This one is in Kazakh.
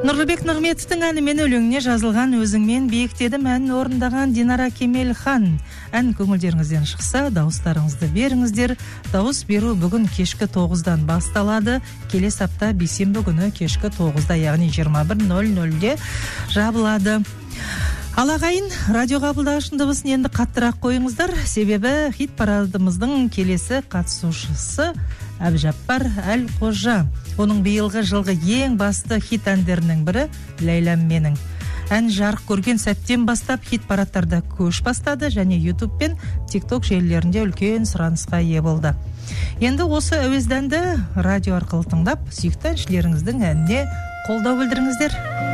Нұрлыбек Нығметовтың әнімен өлеңіне жазылған өзіңмен биіктедім әнін орындаған Динара Кемелхан. Ән көңілдеріңізден шықса, дауыстарыңызды беріңіздер. Дауыс беру бүгін кешкі 9-дан басталады. Келесі апта бейсенбі күні кешкі 9-да, яғни 21:00-де жабылады. Ал ағайын, радио қабылдағыштың дыбысын енді қаттырақ қойыңыздар, себебі хит парадымыздың келесі қатысушысы Әбжаппар Әлқожа. Оның биылғы жылғы ең басты хит әндерінің бірі Ләйләм менің. Ән жарық көрген сәттен бастап хит парадтарда көш бастады және YouTube пен TikTok желілерінде үлкен сұранысқа ие болды. Енді осы әуезді әнді радио арқылы тыңдап, сүйікті әншілеріңіздің әніне қолдау білдіріңіздер.